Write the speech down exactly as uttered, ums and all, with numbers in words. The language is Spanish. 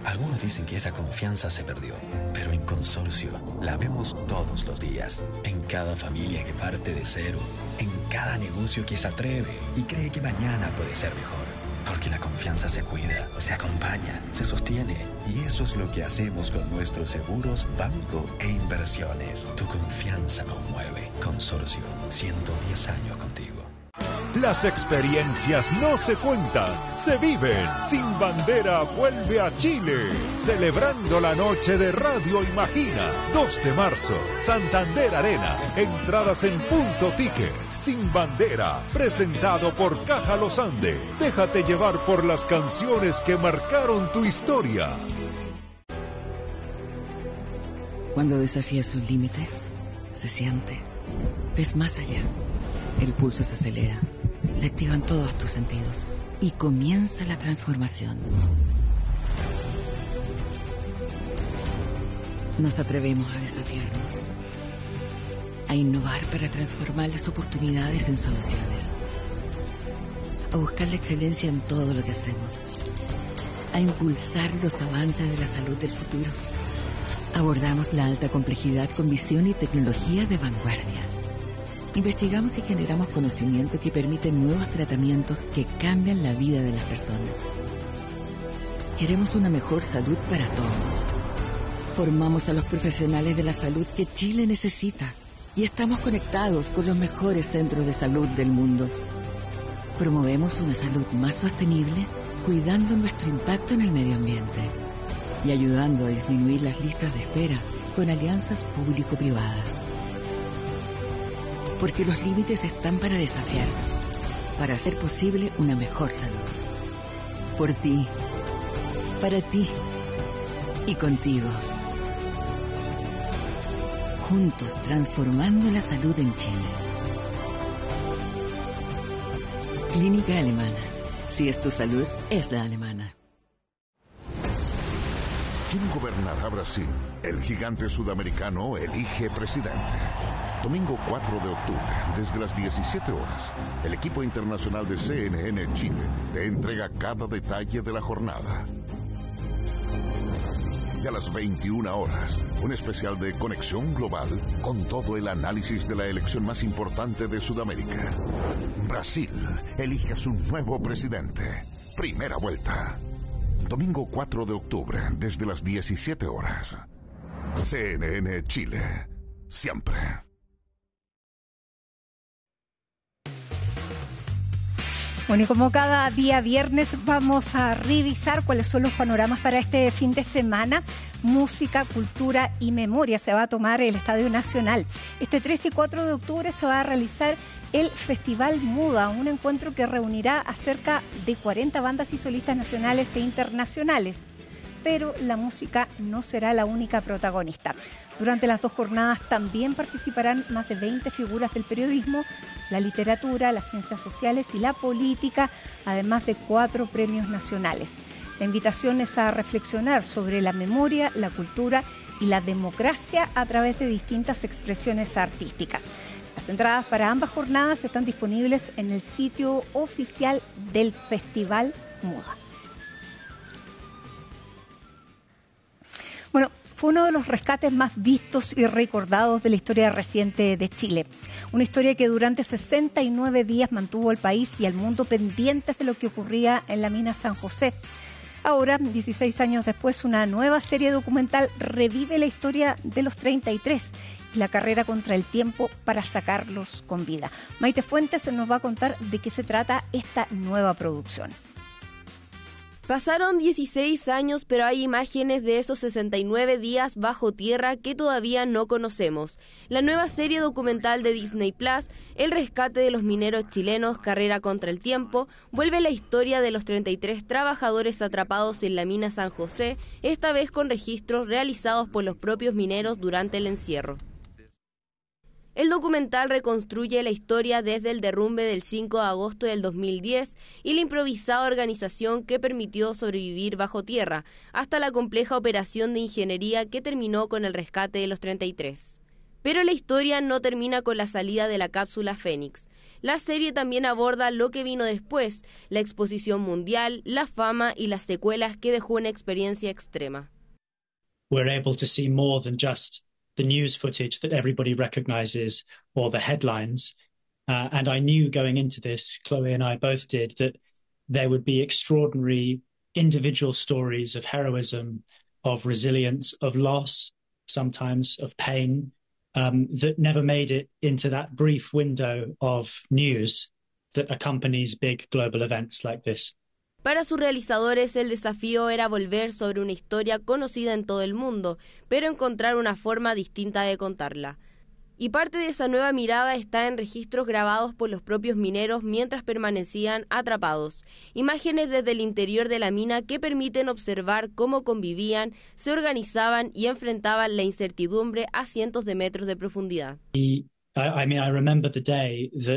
Algunos dicen que esa confianza se perdió, pero en Consorcio la vemos todos los días. En cada familia que parte de cero, en cada negocio que se atreve y cree que mañana puede ser mejor. Porque la confianza se cuida, se acompaña, se sostiene. Y eso es lo que hacemos con nuestros seguros, banco e inversiones. Tu confianza conmueve. Consorcio, ciento diez años contigo. Las experiencias no se cuentan, se viven. Sin Bandera vuelve a Chile, celebrando la noche de Radio Imagina. dos de marzo, Santander Arena. Entradas en Punto Ticket. Sin Bandera, presentado por Caja Los Andes. Déjate llevar por las canciones que marcaron tu historia. Cuando desafías un límite, se siente. Ves más allá. El pulso se acelera. Se activan todos tus sentidos y comienza la transformación. Nos atrevemos a desafiarnos, a innovar para transformar las oportunidades en soluciones, a buscar la excelencia en todo lo que hacemos, a impulsar los avances de la salud del futuro. Abordamos la alta complejidad con visión y tecnología de vanguardia. Investigamos y generamos conocimiento que permite nuevos tratamientos que cambian la vida de las personas. Queremos una mejor salud para todos. Formamos a los profesionales de la salud que Chile necesita y estamos conectados con los mejores centros de salud del mundo. Promovemos una salud más sostenible, cuidando nuestro impacto en el medio ambiente y ayudando a disminuir las listas de espera con alianzas público-privadas. Porque los límites están para desafiarnos, para hacer posible una mejor salud. Por ti, para ti y contigo. Juntos transformando la salud en Chile. Clínica Alemana. Si es tu salud, es la alemana. ¿Quién gobernará Brasil? El gigante sudamericano elige presidente. Domingo cuatro de octubre, desde las diecisiete horas, el equipo internacional de C N N Chile te entrega cada detalle de la jornada. Y a las veintiuna horas, un especial de Conexión Global con todo el análisis de la elección más importante de Sudamérica. Brasil elige a su nuevo presidente. Primera vuelta. Domingo cuatro de octubre, desde las diecisiete horas. C N N Chile. Siempre. Bueno, y como cada día viernes vamos a revisar cuáles son los panoramas para este fin de semana. Música, cultura y memoria se va a tomar el Estadio Nacional. Este tres y cuatro de octubre se va a realizar el Festival Muda, un encuentro que reunirá a cerca de cuarenta bandas y solistas nacionales e internacionales. Pero la música no será la única protagonista. Durante las dos jornadas también participarán más de veinte figuras del periodismo, la literatura, las ciencias sociales y la política, además de cuatro premios nacionales. La invitación es a reflexionar sobre la memoria, la cultura y la democracia a través de distintas expresiones artísticas. Las entradas para ambas jornadas están disponibles en el sitio oficial del Festival Muda. Bueno, fue uno de los rescates más vistos y recordados de la historia reciente de Chile. Una historia que durante sesenta y nueve días mantuvo al país y al mundo pendientes de lo que ocurría en la mina San José. Ahora, dieciséis años después, una nueva serie documental revive la historia de los treinta y tres y la carrera contra el tiempo para sacarlos con vida. Maite Fuentes nos va a contar de qué se trata esta nueva producción. Pasaron dieciséis años, pero hay imágenes de esos sesenta y nueve días bajo tierra que todavía no conocemos. La nueva serie documental de Disney Plus, El rescate de los mineros chilenos, Carrera contra el tiempo, vuelve la historia de los treinta y tres trabajadores atrapados en la mina San José, esta vez con registros realizados por los propios mineros durante el encierro. El documental reconstruye la historia desde el derrumbe del cinco de agosto del dos mil diez y la improvisada organización que permitió sobrevivir bajo tierra, hasta la compleja operación de ingeniería que terminó con el rescate de los treinta y tres. Pero la historia no termina con la salida de la cápsula Fénix. La serie también aborda lo que vino después, la exposición mundial, la fama y las secuelas que dejó una experiencia extrema. We're able to see more than just the news footage that everybody recognizes or the headlines. Uh, and I knew going into this, Chloe and I both did, that there would be extraordinary individual stories of heroism, of resilience, of loss, sometimes of pain, um, that never made it into that brief window of news that accompanies big global events like this. Para sus realizadores, el desafío era volver sobre una historia conocida en todo el mundo, pero encontrar una forma distinta de contarla. Y parte de esa nueva mirada está en registros grabados por los propios mineros mientras permanecían atrapados. Imágenes desde el interior de la mina que permiten observar cómo convivían, se organizaban y enfrentaban la incertidumbre a cientos de metros de profundidad. I, I mean, I remember the day that